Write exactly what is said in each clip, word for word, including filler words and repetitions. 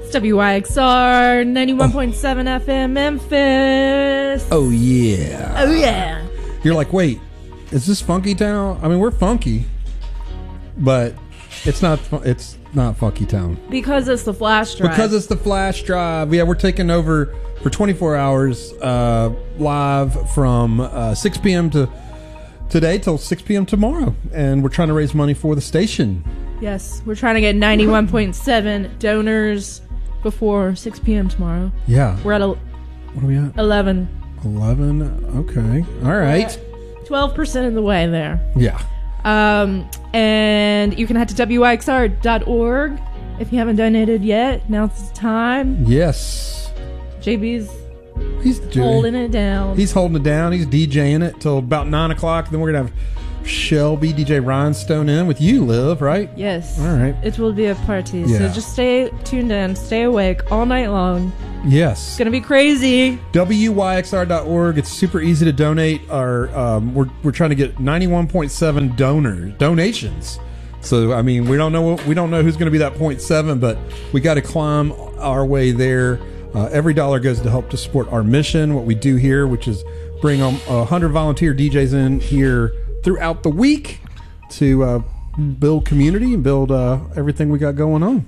It's W Y X R ninety-one point seven F M Memphis. Oh, yeah. Oh, yeah. You're like, wait, is this Funky Town? I mean, we're funky, but it's not fu- It's not Funky Town. Because it's the flash drive. Because it's the flash drive. Yeah, we're taking over for twenty-four hours uh, live from uh, six p.m. to today till six p.m. tomorrow. And we're trying to raise money for the station. Yes, we're trying to get ninety-one point seven donors before six p.m. tomorrow. Yeah. We're at a, What are we at? eleven. eleven. Okay. All right. twelve percent of the way there. Yeah. Um, and you can head to W Y X R dot org if you haven't donated yet. Now's the time. Yes. J B's He's doing, holding it down. He's holding it down. He's DJing it till about nine o'clock. Then we're going to have Shelby, D J Rhinestone in with you, Liv, right? Yes. All right. It will be a party. Yeah. So just stay tuned in. Stay awake all night long. Yes. It's going to be crazy. W Y X R dot org. It's super easy to donate. Our um, we're we're trying to get ninety-one point seven donors donations. So I mean, we don't know we don't know who's going to be that point seven, but we got to climb our way there. Uh, every dollar goes to help to support our mission, what we do here, which is bring um, a hundred volunteer D Js in here throughout the week to uh, build community and build uh, everything we got going on.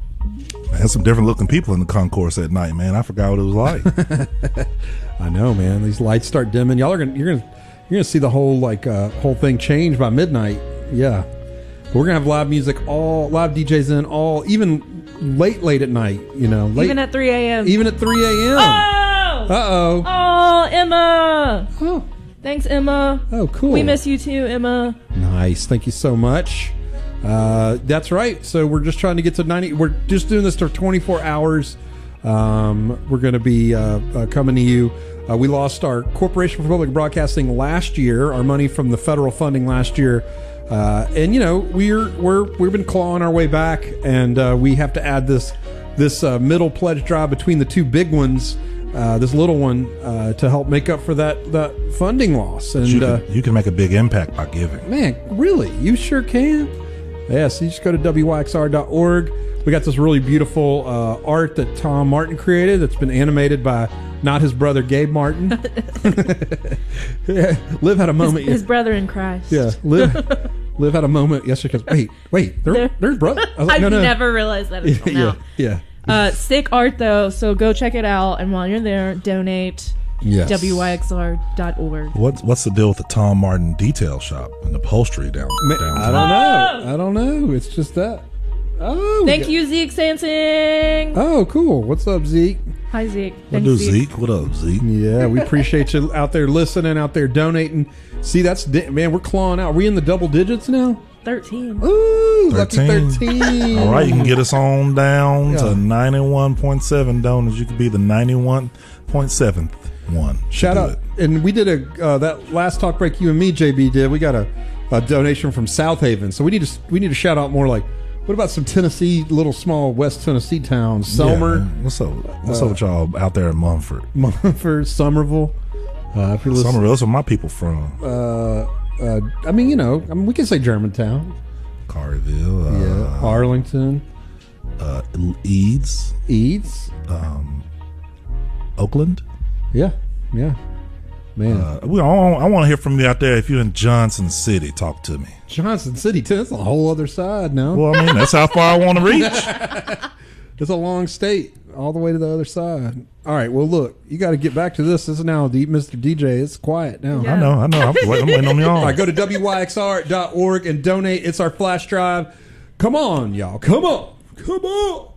Had some different looking people in the concourse at night, man. I forgot what it was like. I know, man. These lights start dimming. Y'all are gonna you're gonna you're gonna see the whole like uh, whole thing change by midnight. Yeah, but we're gonna have live music, all live D Js in, all even late late at night. You know, late, Even at three a.m. even at three a.m. Oh! Uh oh. Oh, Emma. Oh. Thanks, Emma. Oh, cool. We miss you too, Emma. Nice. Thank you so much. Uh, that's right. So we're just trying to get to ninety. We're just doing this for twenty-four hours. Um, we're going to be uh, uh, coming to you. Uh, we lost our Corporation for Public Broadcasting last year, our money from the federal funding last year. Uh, and you know, we're we're we've been clawing our way back, and uh, we have to add this this uh, middle pledge drive between the two big ones. Uh, this little one uh, to help make up for that, that funding loss. And you, can, uh, you can make a big impact by giving. man, really, you sure can. Yeah, so you just go to W Y X R dot org. We got this really beautiful uh, art that Tom Martin created that's been animated by not his brother Gabe Martin. Yeah, Liv had a moment. His, his brother in Christ. Yeah, Liv, Liv had a moment yesterday. Because, wait, wait, there, There- there's brother. I was like, I've no, no. never realized that until yeah, now. yeah. Uh, sick art though, so go check it out. And while you're there, donate. Yes. W Y X R dot org. What's what's the deal with the Tom Martin detail shop and upholstery down, Ma- down I don't know. I don't know. It's just that. Oh, we Thank got- you, Zeke Sansing. Oh, cool. What's up, Zeke? Hi, Zeke. What Thanks, do, Zeke? What up, Zeke? Yeah, we appreciate you out there listening, out there donating. See, that's di- man, we're clawing out. Are we in the double digits now? thirteen. Ooh, lucky thirteen. thirteen. All right, you can get us on down Yeah. to ninety-one point seven donors. You could be the ninety-one point seventh one. Shout Do out, it. and we did a uh, that last talk break you and me, J B did. We got a, a donation from South Haven, so we need to we need to shout out more. Like, what about some Tennessee, little small West Tennessee towns, Selmer, Yeah, what's up? What's up with y'all out there in Mumford? Mumford, Somerville? Uh, if you're listening, Somerville, that's where my people from. uh, uh, I mean, you know, I mean, we can say Germantown, Carterville, uh, yeah, Arlington, uh, Eads, Eads, um, Oakland. yeah, yeah, man. Uh, we, I, want, I want to hear from you out there. If you're in Johnson City, talk to me. Johnson City, too. That's a whole other side now. Well, I mean, that's how far I want to reach. It's a long state, all the way to the other side. All right, well, look, you got to get back to this. This is now the Mister D J. It's quiet now. Yeah. I know, I know. I'm waiting, I'm waiting on y'all. All right, go to W Y X R dot org and donate. It's our flash drive. Come on, y'all. Come on. Come on.